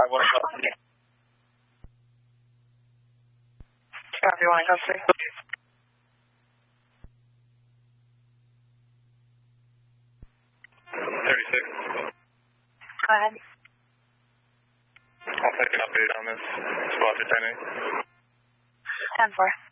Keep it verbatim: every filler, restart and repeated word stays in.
one o'clock. Copy, one o'clock, sir. thirty-six. Go ahead. I'll take an update on this squad detaining. ten four.